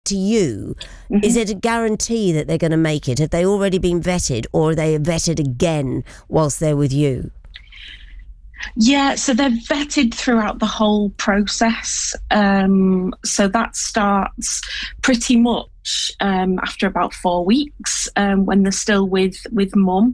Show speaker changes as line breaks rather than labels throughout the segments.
to you, is it a guarantee that they're going to make it? Have they already been vetted, or are they vetted again whilst they're with you?
Yeah, so they're vetted throughout the whole process. So that starts pretty much after about 4 weeks, when they're still with mum.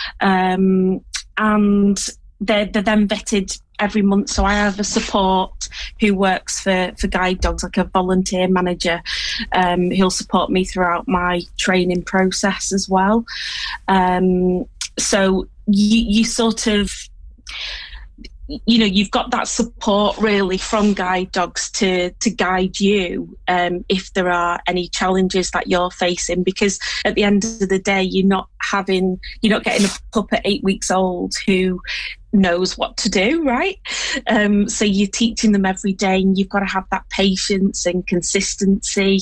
And they're then vetted every month. So I have a support who works for Guide Dogs, like a volunteer manager. He'll support me throughout my training process as well. So you sort of, you've got that support really from Guide Dogs to guide you if there are any challenges that you're facing, because at the end of the day, you're not getting a pup at 8 weeks old who knows what to do, right? So you're teaching them every day, and you've got to have that patience and consistency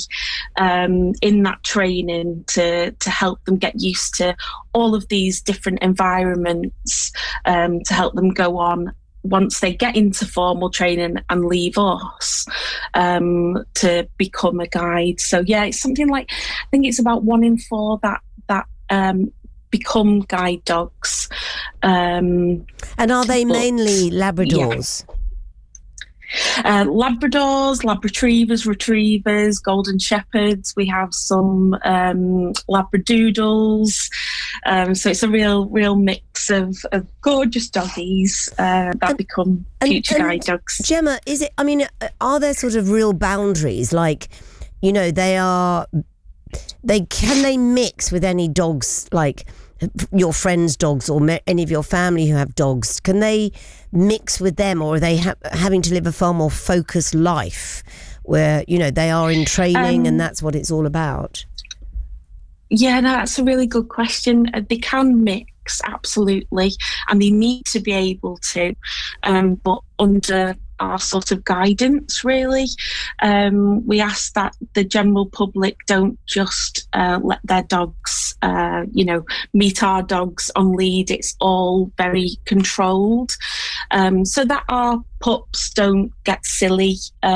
in that training to help them get used to all of these different environments, to help them go on once they get into formal training and leave us, to become a guide. So yeah, it's something like, I think it's about 1 in 4 that become guide dogs.
And are they mainly Labradors?
Yeah. Labradors, Labratrievers, Retrievers, Golden Shepherds. We have some Labradoodles. So it's a real mix of gorgeous doggies that become future guide dogs.
Gemma, are there sort of real boundaries? Like, can they mix with any dogs, like your friends' dogs or any of your family who have dogs? Can they mix with them, or are they having to live a far more focused life where, they are in training and that's what it's all about?
Yeah, no, that's a really good question. They can mix, absolutely, and they need to be able to, but under our sort of guidance, really. We ask that the general public don't just let their dogs, meet our dogs on lead. It's all very controlled, so that our pups don't get silly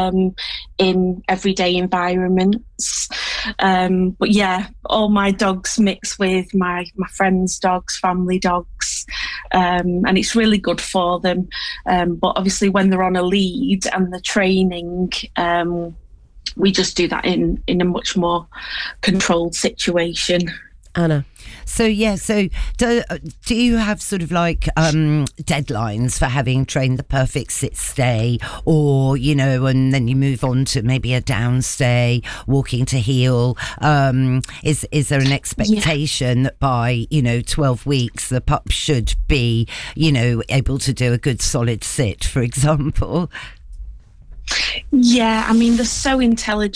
in everyday environments. But yeah, all my dogs mix with my friends' dogs, family dogs, and it's really good for them. But obviously when they're on a lead and the training, we just do that in a much more controlled situation.
Anna?
So do you have sort of like deadlines for having trained the perfect sit stay, or and then you move on to maybe a down stay, walking to heel? Is there an expectation that by 12 weeks the pup should be able to do a good solid sit, for example?
Yeah, they're so intelligent.